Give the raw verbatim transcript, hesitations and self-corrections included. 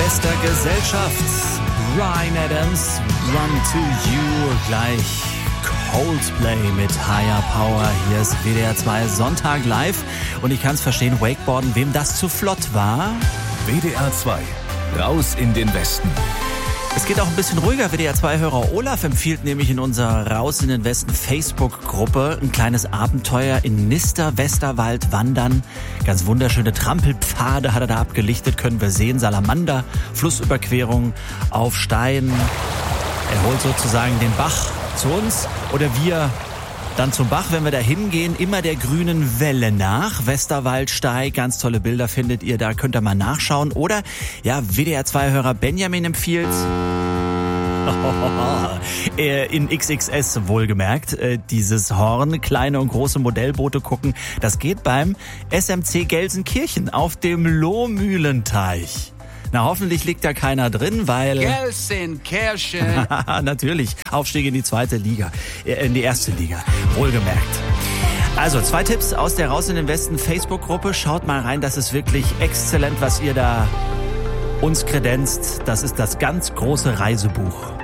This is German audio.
bester Gesellschaft. Bryan Adams, Run to You, gleich Coldplay mit Higher Power. Hier ist W D R zwei Sonntag live und ich kann es verstehen, Wakeboarden, wem das zu flott war. W D R zwei, raus in den Westen. Es geht auch ein bisschen ruhiger. W D R zwei-Hörer Olaf empfiehlt nämlich in unserer Raus in den Westen Facebook-Gruppe ein kleines Abenteuer in Nister, Westerwald wandern. Ganz wunderschöne Trampelpfade hat er da abgelichtet, können wir sehen. Salamander, Flussüberquerung auf Stein. Er holt sozusagen den Bach zu uns oder wir dann zum Bach, wenn wir da hingehen, immer der grünen Welle nach. Westerwaldsteig, ganz tolle Bilder findet ihr da, könnt ihr mal nachschauen. Oder, ja, W D R zwei-Hörer Benjamin empfiehlt, in X X S wohlgemerkt, dieses Horn, kleine und große Modellboote gucken. Das geht beim S M C Gelsenkirchen auf dem Lohmühlenteich. Na, hoffentlich liegt da keiner drin, weil... Gelsenkirchen. Natürlich, Aufstieg in die zweite Liga, in die erste Liga, wohlgemerkt. Also, zwei Tipps aus der Raus in den Westen Facebook-Gruppe. Schaut mal rein, das ist wirklich exzellent, was ihr da uns kredenzt. Das ist das ganz große Reisebuch.